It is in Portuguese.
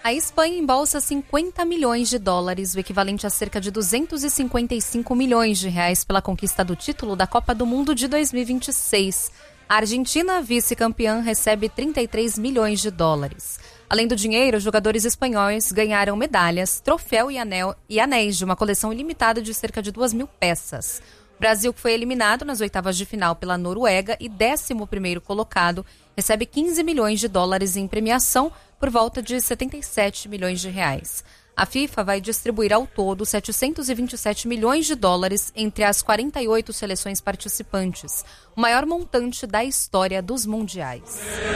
A Espanha embolsa 50 milhões de dólares, o equivalente a cerca de 255 milhões de reais pela conquista do título da Copa do Mundo de 2026. A Argentina, vice-campeã, recebe 33 milhões de dólares. Além do dinheiro, os jogadores espanhóis ganharam medalhas, troféu e anéis de uma coleção ilimitada de cerca de 2.000 peças. O Brasil, que foi eliminado nas oitavas de final pela Noruega e 11º colocado, recebe 15 milhões de dólares em premiação, por volta de 77 milhões de reais. A FIFA vai distribuir ao todo 727 milhões de dólares entre as 48 seleções participantes, o maior montante da história dos mundiais.